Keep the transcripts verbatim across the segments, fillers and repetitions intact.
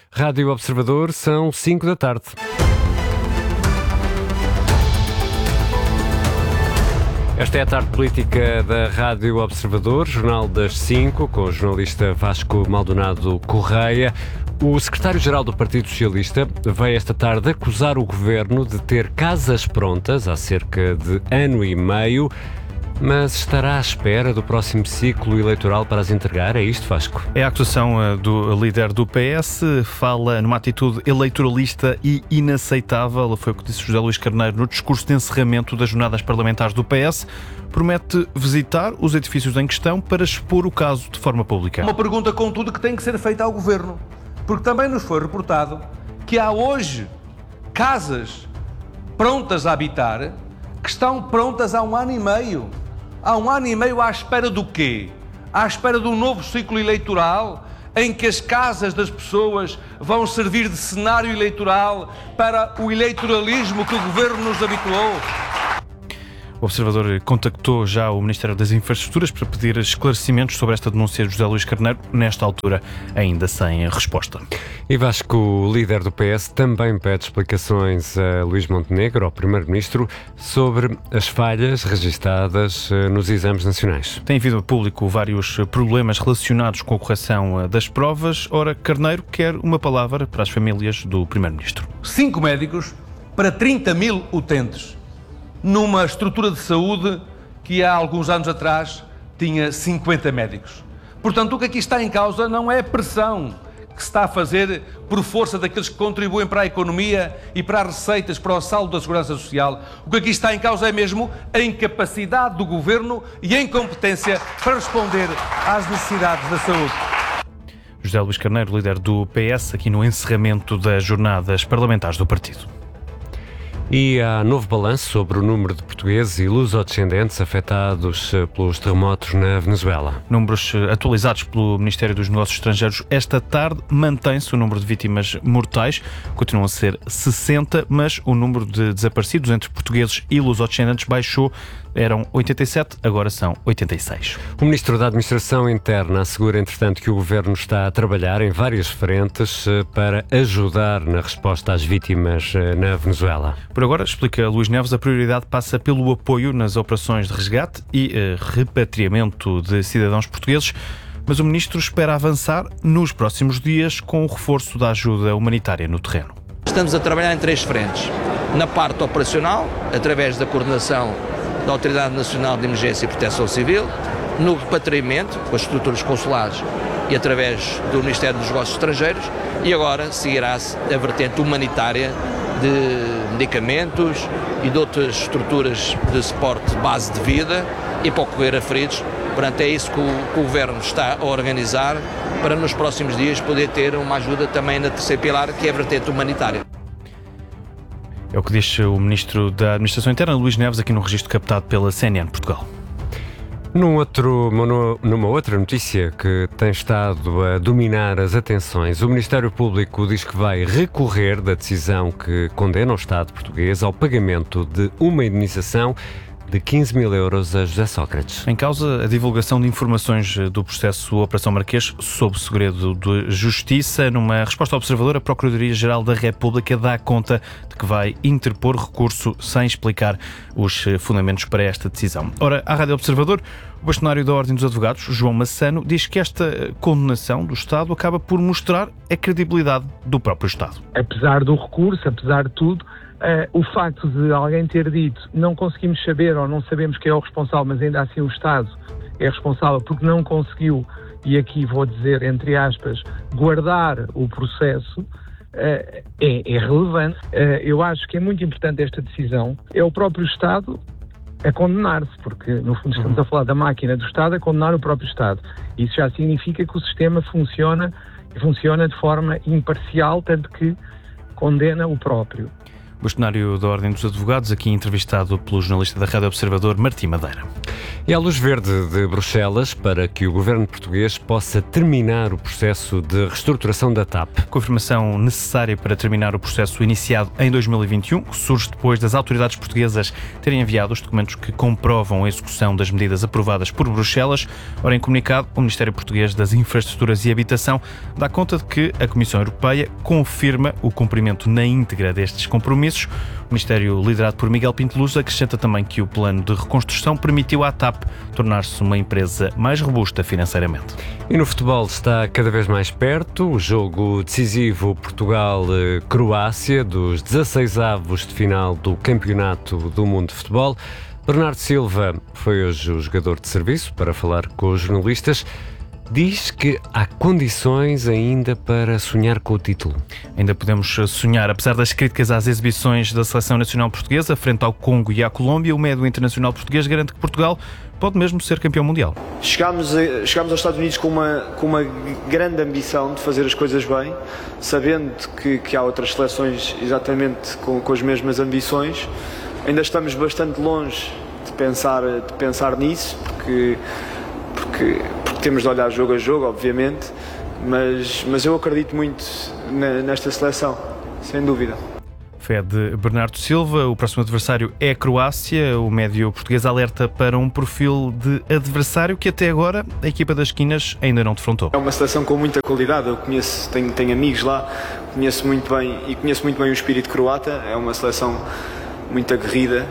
Rádio Observador, são cinco da tarde. Esta é a tarde política da Rádio Observador, Jornal das cinco, com o jornalista Vasco Maldonado Correia. O secretário-geral do Partido Socialista veio esta tarde acusar o governo de ter casas prontas há cerca de ano e meio, mas estará à espera do próximo ciclo eleitoral para as entregar? É isto, Vasco? É a acusação do líder do P S, fala numa atitude eleitoralista e inaceitável. Foi o que disse José Luís Carneiro no discurso de encerramento das jornadas parlamentares do P S. Promete visitar os edifícios em questão para expor o caso de forma pública. Uma pergunta, contudo, que tem que ser feita ao governo, porque também nos foi reportado que há hoje casas prontas a habitar que estão prontas há um ano e meio. Há um ano e meio à espera do quê? À espera de um novo ciclo eleitoral em que as casas das pessoas vão servir de cenário eleitoral para o eleitoralismo que o governo nos habituou. O Observador contactou já o Ministério das Infraestruturas para pedir esclarecimentos sobre esta denúncia de José Luís Carneiro, nesta altura ainda sem resposta. E Vasco, o líder do P S, também pede explicações a Luís Montenegro, ao Primeiro-Ministro, sobre as falhas registadas nos exames nacionais. Tem vindo a público vários problemas relacionados com a correção das provas. Ora, Carneiro quer uma palavra para as famílias do Primeiro-Ministro. Cinco médicos para trinta mil utentes, numa estrutura de saúde que há alguns anos atrás tinha cinquenta médicos. Portanto, o que aqui está em causa não é a pressão que se está a fazer por força daqueles que contribuem para a economia e para as receitas, para o saldo da Segurança Social. O que aqui está em causa é mesmo a incapacidade do Governo e a incompetência para responder às necessidades da saúde. José Luís Carneiro, líder do P S, aqui no encerramento das jornadas parlamentares do partido. E há novo balanço sobre o número de portugueses e lusodescendentes afetados pelos terremotos na Venezuela. Números atualizados pelo Ministério dos Negócios Estrangeiros esta tarde. Mantém-se o número de vítimas mortais, continuam a ser sessenta, mas o número de desaparecidos entre portugueses e lusodescendentes baixou. Eram oitenta e sete, agora são oitenta e seis. O Ministro da Administração Interna assegura, entretanto, que o Governo está a trabalhar em várias frentes para ajudar na resposta às vítimas na Venezuela. Por agora, explica Luís Neves, a prioridade passa pelo apoio nas operações de resgate e eh, repatriamento de cidadãos portugueses, mas o Ministro espera avançar nos próximos dias com o reforço da ajuda humanitária no terreno. Estamos a trabalhar em três frentes. Na parte operacional, através da coordenação da Autoridade Nacional de Emergência e Proteção Civil, no repatriamento, com as estruturas consulares e através do Ministério dos Negócios Estrangeiros, e agora seguirá-se a vertente humanitária de medicamentos e de outras estruturas de suporte de base de vida e para ocorrer a feridos. Portanto, é isso que o, que o Governo está a organizar para nos próximos dias poder ter uma ajuda também na terceira pilar, que é a vertente humanitária. É o que diz o Ministro da Administração Interna, Luís Neves, aqui no registro captado pela C N N Portugal. Num outro, numa outra notícia que tem estado a dominar as atenções, o Ministério Público diz que vai recorrer da decisão que condena o Estado português ao pagamento de uma indenização de quinze mil euros a José Sócrates. Em causa a divulgação de informações do processo Operação Marquês sob segredo de justiça. Numa resposta ao Observador, a Procuradoria-Geral da República dá conta de que vai interpor recurso sem explicar os fundamentos para esta decisão. Ora, à Rádio Observador, o bastonário da Ordem dos Advogados, João Massano, diz que esta condenação do Estado acaba por mostrar a credibilidade do próprio Estado. Apesar do recurso, apesar de tudo, Uh, o facto de alguém ter dito não conseguimos saber ou não sabemos quem é o responsável, mas ainda assim o Estado é responsável porque não conseguiu, e aqui vou dizer entre aspas, guardar o processo, uh, é, é relevante. Uh, eu acho que é muito importante esta decisão. É o próprio Estado a condenar-se, porque no fundo estamos a falar da máquina do Estado a condenar o próprio Estado. Isso já significa que o sistema funciona, funciona de forma imparcial, tanto que condena o próprio. O bastonário da Ordem dos Advogados, aqui entrevistado pelo jornalista da Rádio Observador, Martim Madeira. E a luz verde de Bruxelas para que o governo português possa terminar o processo de reestruturação da T A P. Confirmação necessária para terminar o processo iniciado em dois mil e vinte e um, que surge depois das autoridades portuguesas terem enviado os documentos que comprovam a execução das medidas aprovadas por Bruxelas. Ora, em comunicado, o Ministério Português das Infraestruturas e Habitação dá conta de que a Comissão Europeia confirma o cumprimento na íntegra destes compromissos. O Ministério, liderado por Miguel Pinto Luz, acrescenta também que o plano de reconstrução permitiu à T A P tornar-se uma empresa mais robusta financeiramente. E no futebol está cada vez mais perto o jogo decisivo Portugal-Croácia dos dezasseis avos de final do Campeonato do Mundo de Futebol. Bernardo Silva foi hoje o jogador de serviço para falar com os jornalistas. Diz que há condições ainda para sonhar com o título. Ainda podemos sonhar. Apesar das críticas às exibições da Seleção Nacional Portuguesa frente ao Congo e à Colômbia, o médio internacional português garante que Portugal pode mesmo ser campeão mundial. Chegámos, a, chegámos aos Estados Unidos com uma, com uma grande ambição de fazer as coisas bem, sabendo que, que há outras seleções exatamente com, com as mesmas ambições. Ainda estamos bastante longe de pensar, de pensar nisso, porque... porque temos de olhar jogo a jogo, obviamente, mas, mas eu acredito muito nesta seleção, sem dúvida. Fé de Bernardo Silva. O próximo adversário é a Croácia. O médio português alerta para um perfil de adversário que até agora a equipa das esquinas ainda não defrontou. É uma seleção com muita qualidade. Eu conheço, tenho, tenho amigos lá, conheço muito bem e conheço muito bem o espírito croata. É uma seleção muito aguerrida,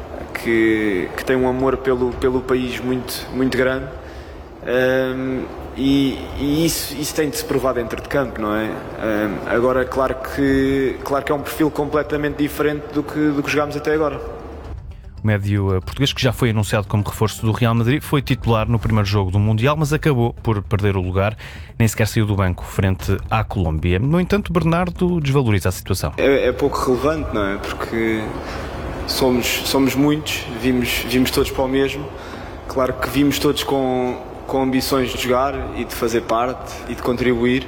que, que tem um amor pelo, pelo país muito, muito grande. Um, e e isso, isso tem de se provar dentro de campo, não é? Um, agora, claro que, claro que é um perfil completamente diferente do que, do que jogámos até agora. O médio português, que já foi anunciado como reforço do Real Madrid, foi titular no primeiro jogo do Mundial, mas acabou por perder o lugar, nem sequer saiu do banco frente à Colômbia. No entanto, Bernardo desvaloriza a situação. É, é pouco relevante, não é? Porque somos, somos muitos, vimos, vimos todos para o mesmo. Claro que vimos todos com... com ambições de jogar e de fazer parte e de contribuir,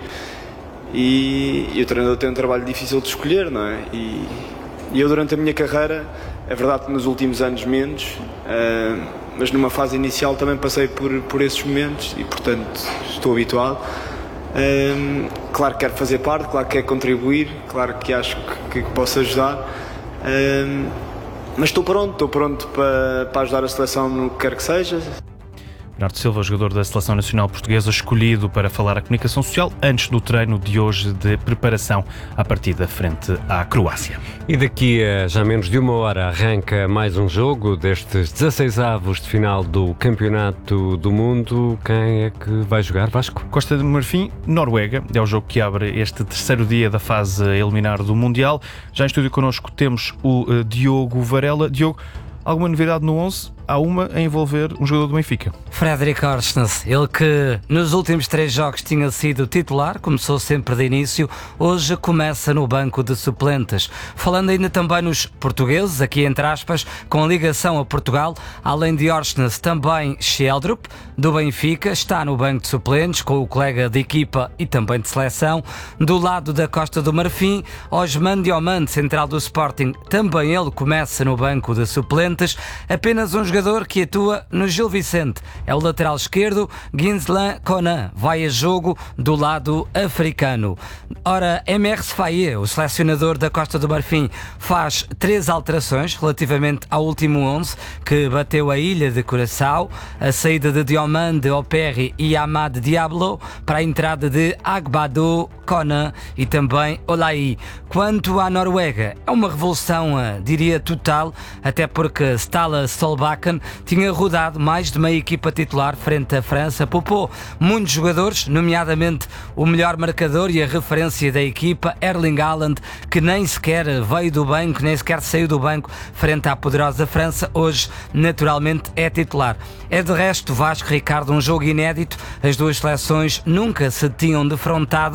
e, e o treinador tem um trabalho difícil de escolher, não é? E, e eu durante a minha carreira, é verdade que nos últimos anos menos, uh, mas numa fase inicial também passei por, por esses momentos e portanto estou habituado. Uh, claro que quero fazer parte, claro que quero contribuir, claro que acho que, que posso ajudar, uh, mas estou pronto, estou pronto para, para ajudar a seleção no que quer que seja. Bernardo Silva, jogador da Seleção Nacional Portuguesa, escolhido para falar à comunicação social antes do treino de hoje de preparação à partida frente à Croácia. E daqui a já menos de uma hora arranca mais um jogo destes dezasseis avos de final do Campeonato do Mundo. Quem é que vai jogar, Vasco? Costa de Marfim, Noruega. É o jogo que abre este terceiro dia da fase a eliminar do Mundial. Já em estúdio connosco temos o uh, Diogo Varela. Diogo, alguma novidade no onze? Há uma a envolver um jogador do Benfica. Fredrik Orsnes, ele que nos últimos três jogos tinha sido titular, começou sempre de início, hoje começa no banco de suplentes. Falando ainda também nos portugueses, aqui entre aspas, com ligação a Portugal, além de Orsnes, também Sheldrup, do Benfica, está no banco de suplentes, com o colega de equipa e também de seleção. Do lado da Costa do Marfim, Osman Diomande, central do Sporting, também ele começa no banco de suplentes. Apenas um jogador jogador que atua no Gil Vicente. É o lateral esquerdo, Ghizlan Konan, vai a jogo do lado africano. Ora, Emer Faye, o selecionador da Costa do Marfim, faz três alterações relativamente ao último onze, que bateu a ilha de Curaçao, a saída de Diomande, Operi e Amad Diablo, para a entrada de Agbadou, Konan e também Olaí. Quanto à Noruega, é uma revolução, diria, total, até porque Ståle Solbakken tinha rodado mais de meia equipa titular frente à França, poupou muitos jogadores, nomeadamente o melhor marcador e a referência da equipa, Erling Haaland, que nem sequer veio do banco, nem sequer saiu do banco frente à poderosa França, hoje naturalmente é titular. É de resto, Vasco, Ricardo, um jogo inédito, as duas seleções nunca se tinham defrontado,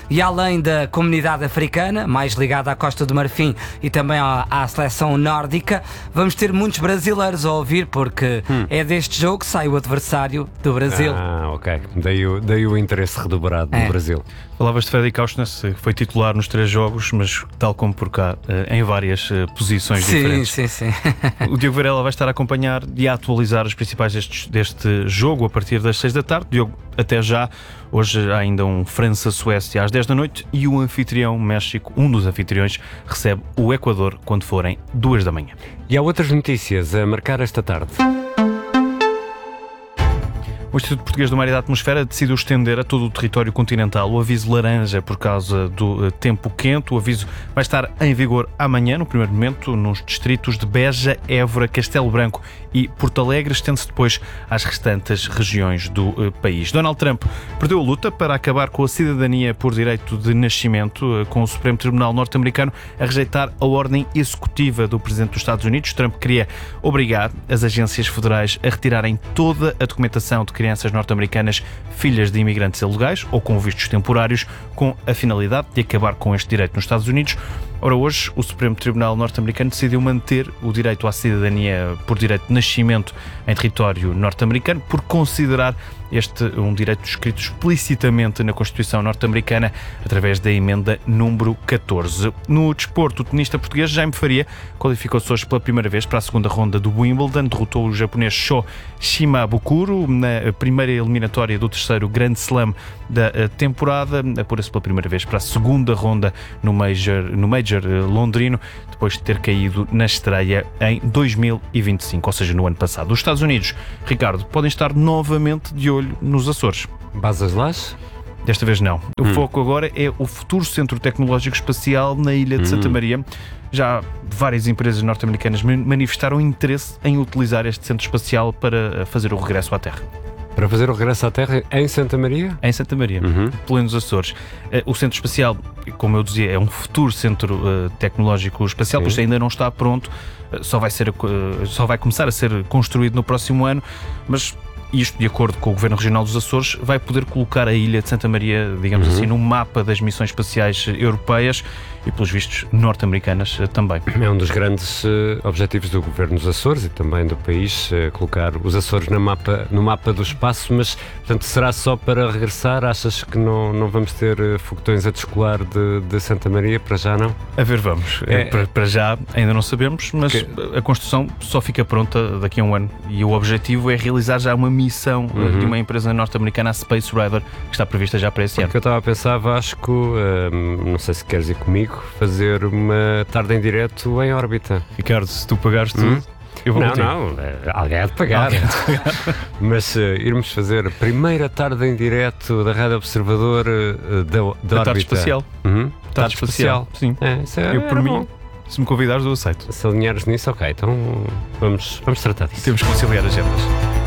E além da comunidade africana, mais ligada à Costa do Marfim e também à, à seleção nórdica, vamos ter muitos brasileiros a ouvir, porque hum. é deste jogo que sai o adversário do Brasil. Ah, ok. Daí o, daí o interesse redobrado é. no Brasil. Falavas de Freddy Kaushnes, que foi titular nos três jogos, mas tal como por cá, em várias posições sim, diferentes. Sim, sim, sim. O Diogo Varela vai estar a acompanhar e a atualizar os principais deste, deste jogo a partir das seis da tarde. Diogo, até já. Hoje há ainda um França-Suécia às dez da noite e o anfitrião México, um dos anfitriões, recebe o Equador quando forem duas da manhã. E há outras notícias a marcar esta tarde. O Instituto Português do Mar e da Atmosfera decidiu estender a todo o território continental o aviso laranja por causa do tempo quente. O aviso vai estar em vigor amanhã, no primeiro momento, nos distritos de Beja, Évora, Castelo Branco e Porto Alegre, estende-se depois às restantes regiões do uh, país. Donald Trump perdeu a luta para acabar com a cidadania por direito de nascimento, uh, com o Supremo Tribunal norte-americano a rejeitar a ordem executiva do Presidente dos Estados Unidos. Trump queria obrigar as agências federais a retirarem toda a documentação de crianças norte-americanas filhas de imigrantes ilegais ou com vistos temporários, com a finalidade de acabar com este direito nos Estados Unidos. Ora, hoje, o Supremo Tribunal norte-americano decidiu manter o direito à cidadania por direito de nascimento em território norte-americano, por considerar este um direito escrito explicitamente na Constituição norte-americana através da emenda número catorze. No desporto, o tenista português Jaime Faria qualificou-se hoje pela primeira vez para a segunda ronda do Wimbledon, derrotou o japonês Sho Shimabukuro na primeira eliminatória do terceiro Grand Slam da temporada, apura-se pela primeira vez para a segunda ronda no Major, no Major londrino, depois de ter caído na estreia em dois mil e vinte e cinco, ou seja, no ano passado. Os Estados Unidos, Ricardo, podem estar novamente de olho nos Açores. Basas Las? Desta vez não. O hum. foco agora é o futuro Centro Tecnológico Espacial na Ilha de hum. Santa Maria. Já várias empresas norte-americanas manifestaram interesse em utilizar este centro espacial para fazer o regresso à Terra. Para fazer o regresso à Terra em Santa Maria? Em Santa Maria, uhum. plenos Açores. O Centro Espacial, como eu dizia, é um futuro Centro uh, Tecnológico Espacial, pois ainda não está pronto, uh, só, vai ser, uh, só vai começar a ser construído no próximo ano, mas isto, de acordo com o Governo Regional dos Açores, vai poder colocar a ilha de Santa Maria, digamos uhum. assim, no mapa das missões espaciais europeias e, pelos vistos, norte-americanas também. É um dos grandes uh, objetivos do Governo dos Açores e também do país, uh, colocar os Açores no mapa, no mapa do espaço, mas, portanto, será só para regressar? Achas que não, não vamos ter uh, foguetões a descolar de, de Santa Maria? Para já não? A ver, vamos. É, para, para já ainda não sabemos, mas que... a construção só fica pronta daqui a um ano e o objetivo é realizar já uma missão uhum. de uma empresa norte-americana, a Space Rider, que está prevista já para esse ano. Porque eu estava a pensar, Vasco, uh, não sei se queres ir comigo, fazer uma tarde em direto em órbita. Ricardo, se tu pagares tudo, hum? eu vou Não, contigo. não, alguém há de pagar. De pagar. Mas uh, irmos fazer a primeira tarde em direto da Rádio Observador uh, da, da órbita. Tarde espacial. Uhum. Tarde, tarde espacial. espacial. Sim. É, isso é, eu, por mim, bom. Se me convidares, eu aceito. Se alinhares nisso, ok, então vamos, vamos tratar disso. Temos que conciliar as agendas.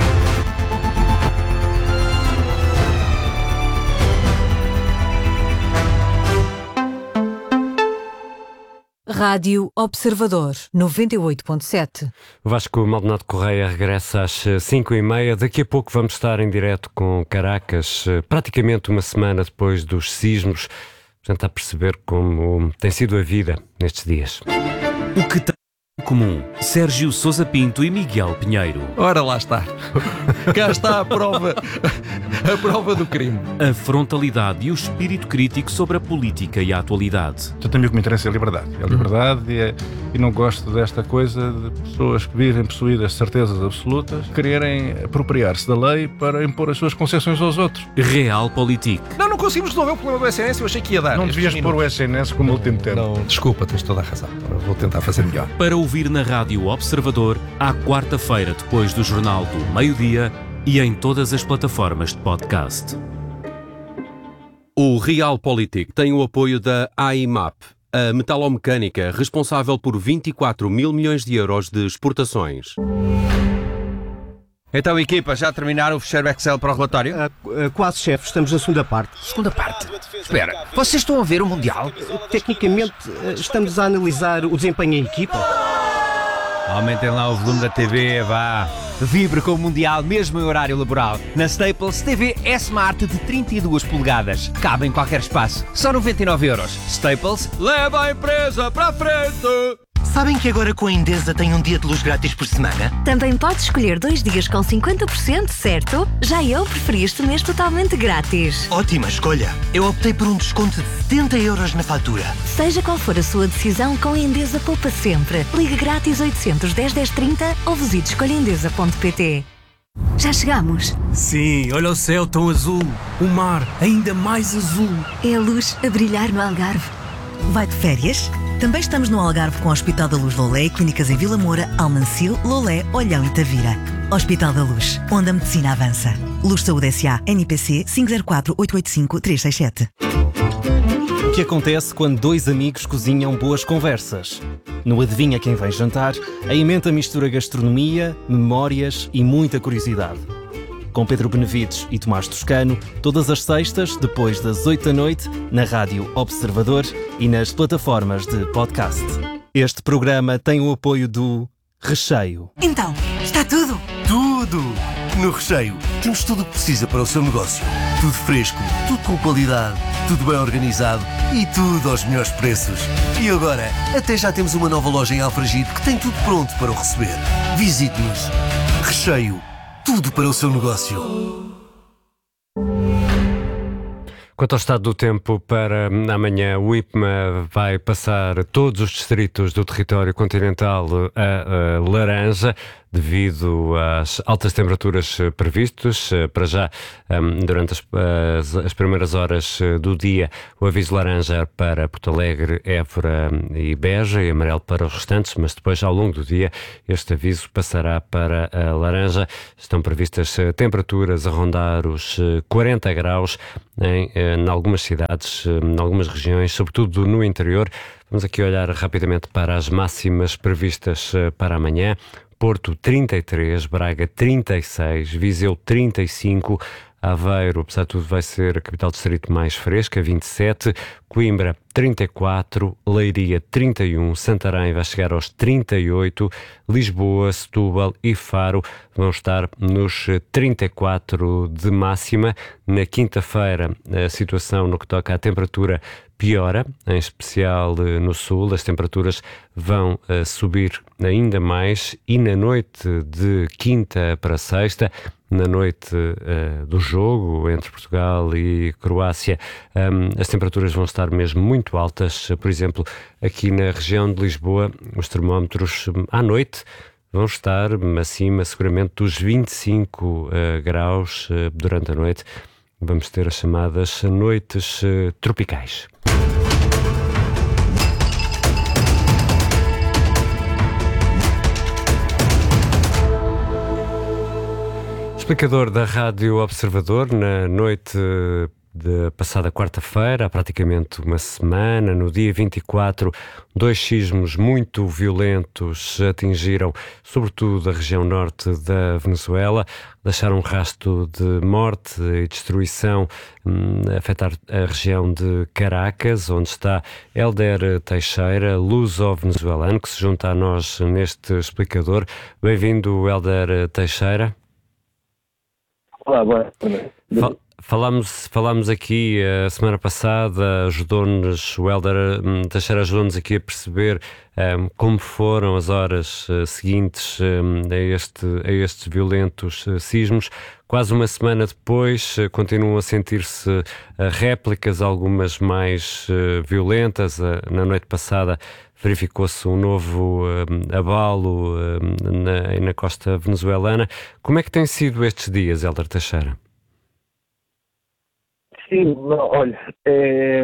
Rádio Observador, noventa e oito ponto sete. O Vasco Maldonado Correia regressa às cinco e meia. Daqui a pouco vamos estar em direto com Caracas, praticamente uma semana depois dos sismos. Portanto, a perceber como tem sido a vida nestes dias. O que tem em comum Sérgio Sousa Pinto e Miguel Pinheiro? Ora, lá está. Cá está a prova, a prova do crime. A frontalidade e o espírito crítico sobre a política e a atualidade. Eu também o que me interessa é a liberdade. É a liberdade e, é, e não gosto desta coisa de pessoas que vivem possuídas de certezas absolutas, quererem apropriar-se da lei para impor as suas concessões aos outros. Realpolitik. Não, não conseguimos resolver o problema do S N S, eu achei que ia dar. Não devias pôr o S N S como último tempo. Não, desculpa, tens toda a razão. Vou tentar fazer melhor. Para ouvir na Rádio Observador, à quarta-feira, depois do Jornal do Meio-Dia e em todas as plataformas de podcast. O Realpolitik tem o apoio da A I M A P, a metalomecânica responsável por vinte e quatro mil milhões de euros de exportações. Então, equipa, já terminaram o fecheiro Excel para o relatório? Uh, uh, quase, chefe. Estamos na segunda parte. Segunda parte? Espera, vocês estão a ver o Mundial? Uh, tecnicamente, uh, estamos a analisar o desempenho em equipa. Aumentem lá o volume da T V, vá. Vibre com o Mundial mesmo em horário laboral. Na Staples, T V S-Smart de trinta e duas polegadas. Cabe em qualquer espaço. Só noventa e nove euros. Staples, leva a empresa para a frente! Sabem que agora com a Endesa tem um dia de luz grátis por semana? Também pode escolher dois dias com cinquenta por cento, certo? Já eu preferi este mês totalmente grátis. Ótima escolha! Eu optei por um desconto de setenta euros na fatura. Seja qual for a sua decisão, com a Endesa poupa sempre. Ligue grátis oitocentos, dez, dez, trinta ou visite escolha endesa ponto pt. Já chegamos. Sim, olha o céu tão azul. O mar ainda mais azul. É a luz a brilhar no Algarve. Vai de férias? Também estamos no Algarve com o Hospital da Luz Lolé e clínicas em Vila Moura, Almancil, Lolé, Olhão e Tavira. Hospital da Luz, onde a medicina avança. Luz Saúde S A, N P C cinco zero quatro, oito oito cinco, três seis sete. O que acontece quando dois amigos cozinham boas conversas? No Adivinha Quem Vem Jantar, a emenda mistura gastronomia, memórias e muita curiosidade. Com Pedro Benevides e Tomás Toscano, todas as sextas, depois das oito da noite, na Rádio Observador e nas plataformas de podcast. Este programa tem o apoio do Recheio. Então, está tudo? Tudo! No Recheio, temos tudo o que precisa para o seu negócio. Tudo fresco, tudo com qualidade, tudo bem organizado e tudo aos melhores preços. E agora, até já temos uma nova loja em Alfragide que tem tudo pronto para o receber. Visite-nos. Recheio. Tudo para o seu negócio. Quanto ao estado do tempo para amanhã, o I P M A vai passar todos os distritos do território continental a, a laranja, devido às altas temperaturas previstas. Para já, durante as, as, as primeiras horas do dia, o aviso laranja é para Porto Alegre, Évora e Beja, e amarelo para os restantes, mas depois, ao longo do dia, este aviso passará para a laranja. Estão previstas temperaturas a rondar os quarenta graus em, em algumas cidades, em algumas regiões, sobretudo no interior. Vamos aqui olhar rapidamente para as máximas previstas para amanhã. Porto trinta e três, Braga trinta e seis, Viseu trinta e cinco, Aveiro, apesar de tudo, vai ser a capital distrito mais fresca, vinte e sete, Coimbra trinta e quatro, Leiria trinta e um, Santarém vai chegar aos trinta e oito, Lisboa, Setúbal e Faro vão estar nos trinta e quatro de máxima. Na quinta-feira, a situação no que toca à temperatura piora, em especial no sul, as temperaturas vão uh, subir ainda mais, e na noite de quinta para sexta, na noite uh, do jogo entre Portugal e Croácia, um, as temperaturas vão estar mesmo muito altas. Por exemplo, aqui na região de Lisboa, os termómetros à noite vão estar acima seguramente dos vinte e cinco uh, graus uh, durante a noite. Vamos ter as chamadas noites uh, tropicais. Explicador da Rádio Observador, na noite da passada quarta-feira, há praticamente uma semana, no dia vinte e quatro, dois sismos muito violentos atingiram sobretudo a região norte da Venezuela, deixaram um rasto de morte e destruição, hum, a afetar a região de Caracas, onde está Hélder Teixeira, luso-venezuelano, que se junta a nós neste explicador. Bem-vindo, Hélder Teixeira. Olá, boa noite. Falámos, falámos aqui a semana passada, ajudou-nos, o Hélder Teixeira ajudou-nos aqui a perceber um, como foram as horas uh, seguintes um, a, este, a estes violentos uh, sismos. Quase uma semana depois, uh, continuam a sentir-se uh, réplicas, algumas mais uh, violentas. Uh, na noite passada verificou-se um novo uh, abalo uh, na, na costa venezuelana. Como é que têm sido estes dias, Hélder Teixeira? Sim, olha, é,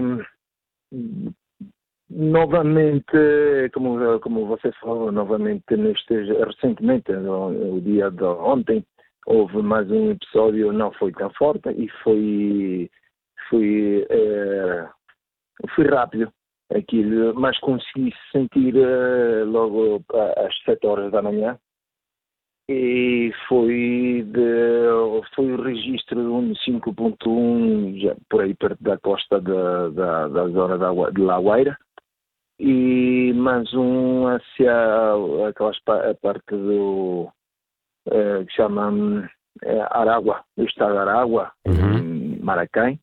novamente, como, como você falou, novamente, neste, recentemente, no, o dia de ontem, houve mais um episódio, não foi tão forte e foi, foi, é, foi rápido aquilo, mas consegui sentir é, logo às sete horas da manhã. E foi, de, foi o registro de um cinco ponto um, já por aí perto da costa da, da, da zona da, de La Guaira, e mais um hacia aquelas, a parte do, uh, que chama um, Aragua, do estado de Aragua, uhum. em Maracém.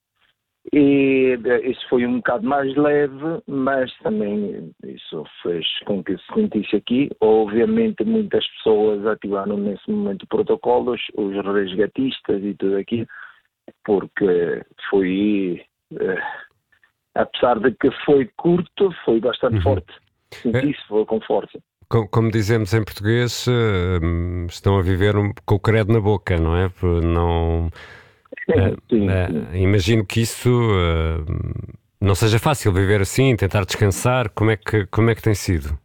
E isso foi um bocado mais leve, mas também isso fez com que se sentisse aqui. Obviamente muitas pessoas ativaram nesse momento protocolos, os resgatistas e tudo aquilo, porque foi, eh, apesar de que foi curto, foi bastante uhum. forte. Senti-se, é. foi com força. Como, como dizemos em português, estão a viver um, com o credo na boca, não é? Não... Uh, sim, uh, sim. Imagino que isso uh, não seja fácil viver assim, tentar descansar. Como é que, como é que tem sido?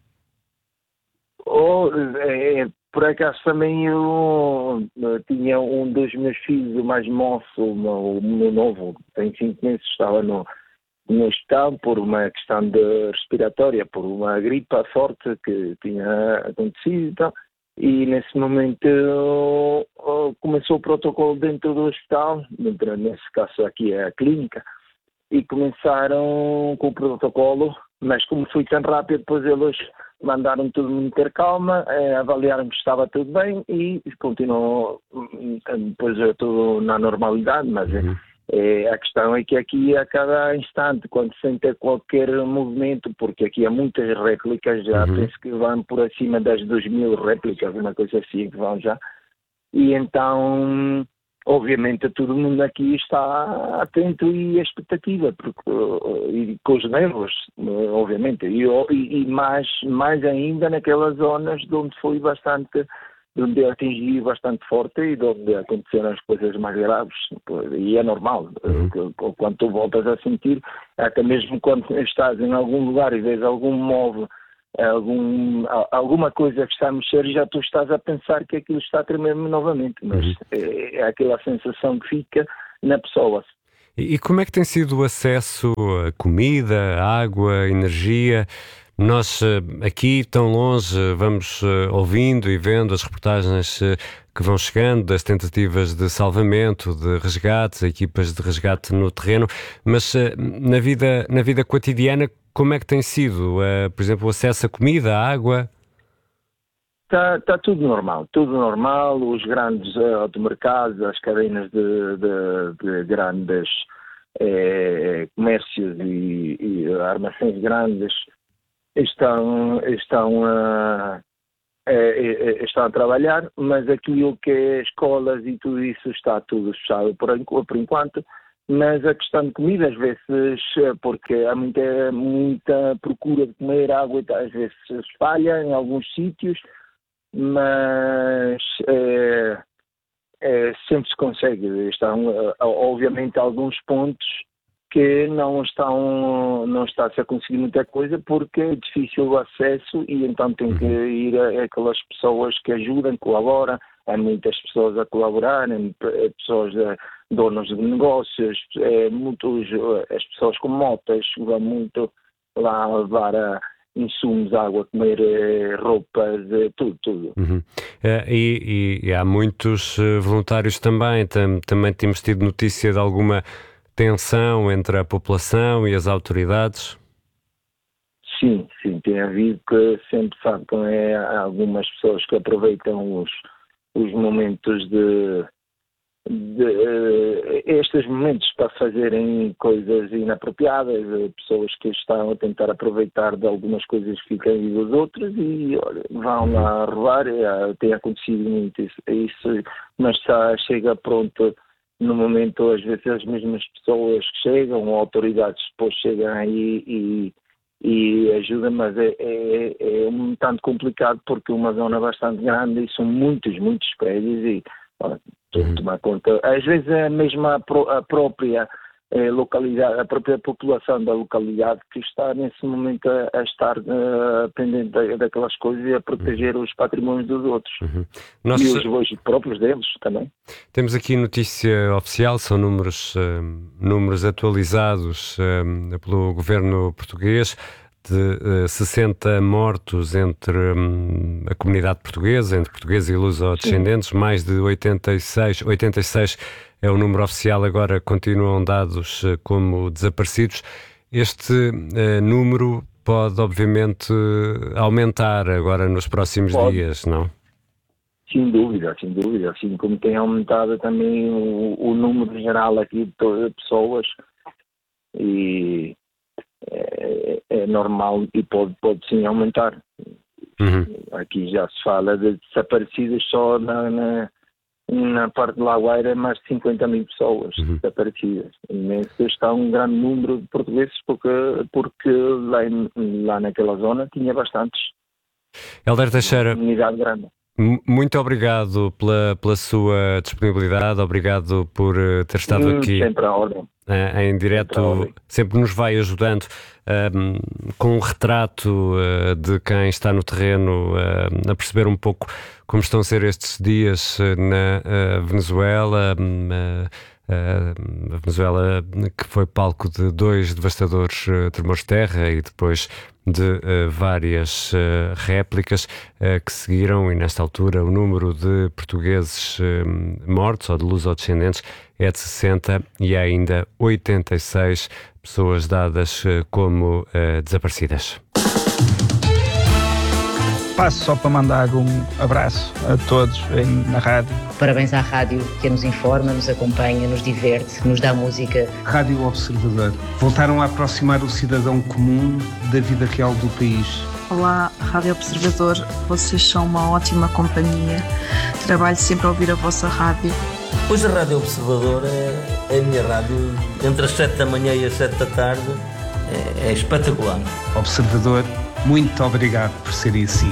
Oh, é, por acaso também eu, eu tinha um dos meus filhos, o mais moço, o meu novo, tem cinco meses, estava no, no hospital por uma questão de respiratória, por uma gripe forte que tinha acontecido e tal. E nesse momento uh, começou o protocolo dentro do hospital, dentro, nesse caso aqui é a clínica, e começaram com o protocolo, mas como foi tão rápido, depois eles mandaram todo mundo ter calma, eh, avaliaram que estava tudo bem e continuou depois tudo na normalidade, mas uhum. eh, a questão é que aqui a cada instante, quando se sente qualquer movimento, porque aqui há muitas réplicas, já uhum. penso que vão por acima das dois mil réplicas, uma coisa assim que vão já, e então obviamente todo mundo aqui está atento e expectativa, porque, e com os nervos, obviamente, e, e, e mais, mais ainda naquelas zonas onde foi bastante, onde atingiu bastante forte e onde aconteceram as coisas mais graves, e é normal, uhum. quando tu voltas a sentir, até mesmo quando estás em algum lugar e vês algum móvel, Algum, alguma coisa que está a mexer e já tu estás a pensar que aquilo está a tremer novamente, mas uhum. é, é aquela sensação que fica na pessoa. E, e como é que tem sido o acesso a comida, água, energia? Nós aqui tão longe vamos ouvindo e vendo as reportagens que vão chegando das tentativas de salvamento, de resgate, equipas de resgate no terreno, mas na vida, na vida cotidiana, como é que tem sido, uh, por exemplo, o acesso à comida, à água? Está tá tudo normal, tudo normal. Os grandes uh, automercados, as cadenas de, de, de grandes eh, comércios e, e armazéns grandes estão, estão, uh, eh, estão a trabalhar, mas aquilo que é escolas e tudo isso está tudo fechado por, por enquanto. Mas a questão de comida, às vezes, porque há muita, muita procura de comer água, às vezes se espalha em alguns sítios, mas é, é, sempre se consegue. Estão, obviamente, alguns pontos que não estão, não está-se a conseguir muita coisa porque é difícil o acesso e então tem que ir a, a aquelas pessoas que ajudam, colaboram. Há muitas pessoas a colaborarem, pessoas, donos de negócios, é, muitos, as pessoas com motas vão muito lá levar a insumos, água, comer, roupas, tudo, tudo. Uhum. É, e, e, e há muitos voluntários também, Tam, também temos tido notícia de alguma tensão entre a população e as autoridades? Sim, sim, tem havido, que sempre sabe que é, há algumas pessoas que aproveitam os os momentos de, de uh, estes momentos para fazerem coisas inapropriadas, uh, pessoas que estão a tentar aproveitar de algumas coisas que ficam aí dos outros e olha, vão lá roubar, uh, tem acontecido muito isso, isso mas já chega pronto no momento, às vezes as mesmas pessoas que chegam, ou autoridades depois chegam aí e e ajuda, mas é, é, é um tanto complicado porque é uma zona bastante grande e são muitos, muitos prédios e olha, uhum. tomar conta. Às vezes é mesmo a, pro, a própria eh, localidade, a própria população da localidade que está nesse momento a, a estar uh, pendente da, daquelas coisas e a proteger uhum. os patrimónios dos outros. Uhum. Nós... E os, os próprios deles também. Temos aqui notícia oficial, são números, uh, números atualizados uh, pelo governo português, de uh, sessenta mortos entre um, a comunidade portuguesa, entre portugueses e luso-descendentes, mais de oitenta e seis, oitenta e seis é o número oficial, agora continuam dados uh, como desaparecidos. Este uh, número pode, obviamente, aumentar agora nos próximos pode. dias, não? Sem dúvida, sem dúvida. Assim como tem aumentado também o, o número geral aqui de todas as pessoas. E é, é normal e pode, pode sim aumentar. Uhum. Aqui já se fala de desaparecidas só na, na, na parte de Lagoeira, mais de cinquenta mil pessoas uhum. desaparecidas. E nesse está um grande número de portugueses porque, porque lá, em, lá naquela zona tinha bastantes. Helder Teixeira, uma unidade grande. Muito obrigado pela, pela sua disponibilidade, obrigado por ter estado hum, aqui sempre à ordem. em direto, sempre nos vai ajudando um, com um retrato uh, de quem está no terreno, uh, a perceber um pouco como estão a ser estes dias na uh, Venezuela. Uh, Uh, a Venezuela, que foi palco de dois devastadores uh, tremores de terra e depois de uh, várias uh, réplicas uh, que seguiram, e nesta altura o número de portugueses uh, mortos ou de lusodescendentes é de sessenta e há ainda oitenta e seis pessoas dadas uh, como uh, desaparecidas. Passo só para mandar um abraço a todos na rádio. Parabéns à rádio que nos informa, nos acompanha, nos diverte, nos dá música. Rádio Observador. Voltaram a aproximar o cidadão comum da vida real do país. Olá, Rádio Observador. Vocês são uma ótima companhia. Trabalho sempre a ouvir a vossa rádio. Pois a Rádio Observador é, é a minha rádio. Entre as sete da manhã e as sete da tarde é, é espetacular. Observador, muito obrigado por serem assim.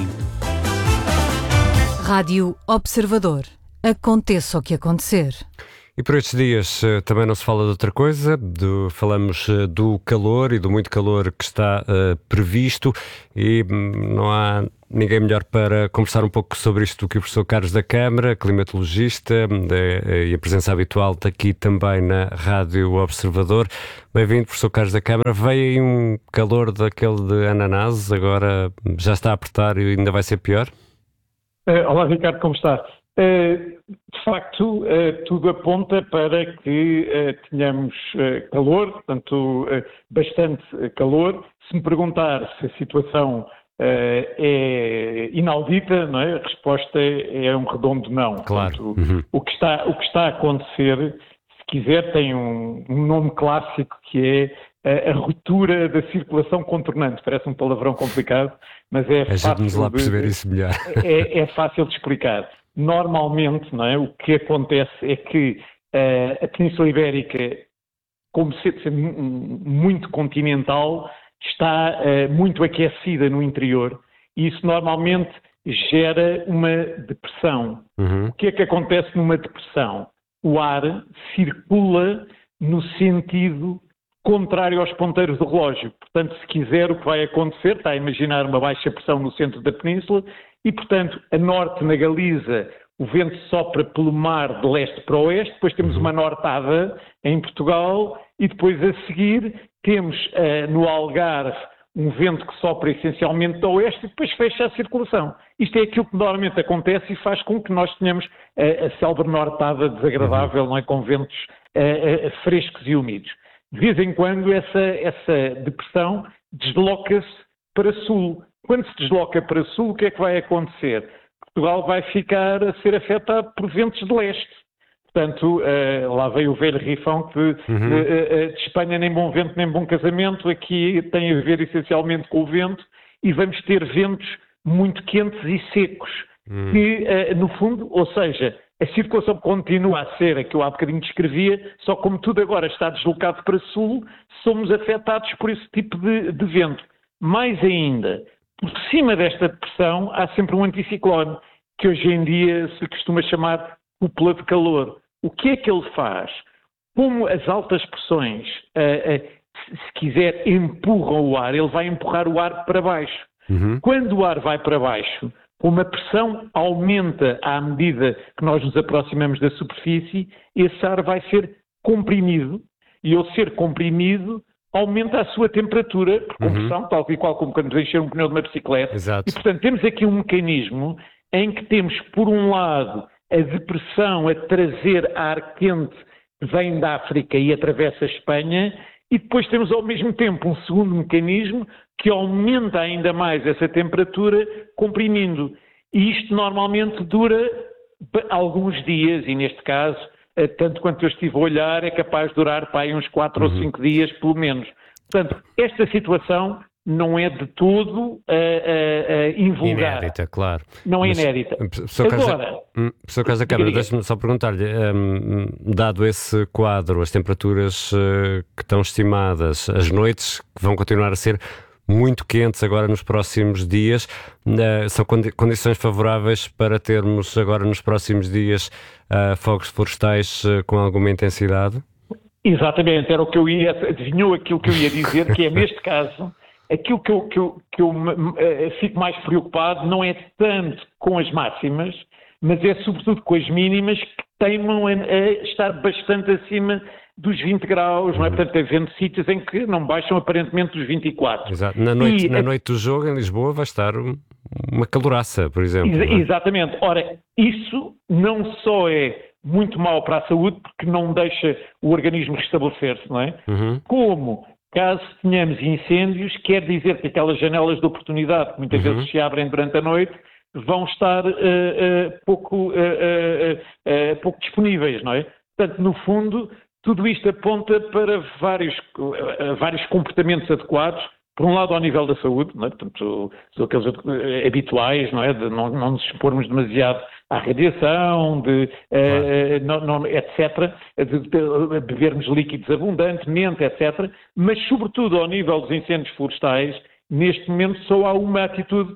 Rádio Observador. Aconteça o que acontecer. E por estes dias também não se fala de outra coisa, do, falamos do calor e do muito calor que está uh, previsto, e não há ninguém melhor para conversar um pouco sobre isto do que o professor Carlos da Câmara, climatologista, de, e a presença habitual aqui também na Rádio Observador. Bem-vindo, professor Carlos da Câmara. Veio aí um calor daquele de ananás, agora já está a apertar e ainda vai ser pior? Uh, olá, Ricardo, como está? Uh, de facto, uh, tudo aponta para que uh, tenhamos uh, calor, portanto, uh, bastante calor. Se me perguntar se a situação uh, é inaudita, não é? A resposta é um redondo não. Claro. Portanto, uhum. o, que está, o que está a acontecer, se quiser, tem um, um nome clássico que é a, a ruptura da circulação contornante. Parece um palavrão complicado, mas é Ajude-nos fácil lá a perceber de, isso melhor. É, é fácil de explicar. Normalmente, não é, o que acontece é que uh, a Península Ibérica, como sendo muito continental, está uh, muito aquecida no interior, e isso normalmente gera uma depressão. Uhum. O que é que acontece numa depressão? O ar circula no sentido contrário aos ponteiros do relógio. Portanto, se quiser, o que vai acontecer, está a imaginar uma baixa pressão no centro da península, e, portanto, a norte na Galiza, o vento sopra pelo mar de leste para oeste, depois temos uma nortada em Portugal, e depois a seguir temos uh, no Algarve um vento que sopra essencialmente do oeste e depois fecha a circulação. Isto é aquilo que normalmente acontece e faz com que nós tenhamos uh, a célebre nortada desagradável, não é? Com ventos uh, uh, frescos e úmidos. De vez em quando essa, essa depressão desloca-se para sul. Quando se desloca para sul, o que é que vai acontecer? Portugal vai ficar a ser afetado por ventos de leste. Portanto, uh, lá veio o velho rifão que uhum. uh, uh, de Espanha nem bom vento nem bom casamento, aqui tem a ver essencialmente com o vento, e vamos ter ventos muito quentes e secos. Uhum. Que, uh, no fundo, ou seja, a circulação continua a ser a que eu há bocadinho descrevia, só como tudo agora está deslocado para sul, somos afetados por esse tipo de, de vento. Mais ainda, por cima desta depressão há sempre um anticiclone, que hoje em dia se costuma chamar cúpula de calor. O que é que ele faz? Como as altas pressões, uh, uh, se quiser, empurram o ar, ele vai empurrar o ar para baixo. Uhum. Quando o ar vai para baixo, como a pressão aumenta à medida que nós nos aproximamos da superfície, esse ar vai ser comprimido, e ao ser comprimido, aumenta a sua temperatura por compressão, uhum. tal e qual como quando encher um pneu de uma bicicleta. Exato. E, portanto, temos aqui um mecanismo em que temos, por um lado, a depressão a trazer ar quente que vem da África e atravessa a Espanha, e depois temos, ao mesmo tempo, um segundo mecanismo que aumenta ainda mais essa temperatura, comprimindo. E isto normalmente dura alguns dias, e neste caso, tanto quanto eu estive a olhar, é capaz de durar para aí uns quatro uhum. ou cinco dias, pelo menos. Portanto, esta situação não é de todo uh, uh, uh, invulgar. Inédita, claro. Não é Mas, inédita. Professor Agora... Professor Carlos da Câmara, deixe-me só perguntar-lhe, um, dado esse quadro, as temperaturas uh, que estão estimadas, as noites que vão continuar a ser muito quentes agora nos próximos dias, uh, são condi- condições favoráveis para termos agora nos próximos dias uh, fogos florestais uh, com alguma intensidade? Exatamente, era o que eu ia, adivinhou aquilo que eu ia dizer, que é neste caso, aquilo que eu, que eu, que eu uh, fico mais preocupado não é tanto com as máximas, mas é sobretudo com as mínimas que teimam a, a estar bastante acima dos vinte graus, não é? Portanto, havendo sítios em que não baixam aparentemente dos vinte e quatro. Exato. Na noite, e, na noite do jogo em Lisboa vai estar uma caloraça, por exemplo. Ex- exatamente. Ora, isso não só é muito mau para a saúde, porque não deixa o organismo restabelecer-se, não é? Uhum. Como, caso tenhamos incêndios, quer dizer que aquelas janelas de oportunidade que muitas uhum. vezes se abrem durante a noite vão estar uh, uh, pouco, uh, uh, uh, pouco disponíveis, não é? Portanto, no fundo, tudo isto aponta para vários, uh, vários comportamentos adequados, por um lado ao nível da saúde, não é? Portanto, são aqueles habituais, não é? De não, não nos expormos demasiado à radiação, de, uh, não, não, etcétera, de, de bebermos líquidos abundantemente, etcétera, mas sobretudo ao nível dos incêndios florestais, neste momento só há uma atitude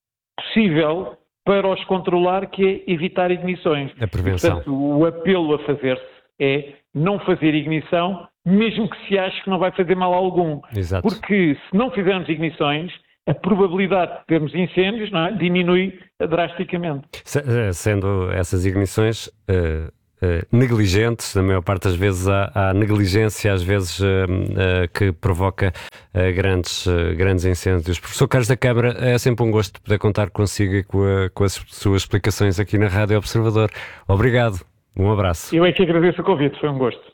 possível para os controlar, que é evitar ignições. A prevenção. Portanto, o apelo a fazer-se é não fazer ignição, mesmo que se ache que não vai fazer mal algum. Exato. Porque se não fizermos ignições, a probabilidade de termos incêndios, não é, diminui drasticamente. Sendo essas ignições uh, uh, negligentes, na maior parte das vezes há, há negligência, às vezes uh, uh, que provoca uh, grandes, uh, grandes incêndios. Professor Carlos da Câmara, é sempre um gosto poder contar consigo e com, a, com as suas explicações aqui na Rádio Observador. Obrigado, um abraço. Eu é que agradeço o convite, foi um gosto.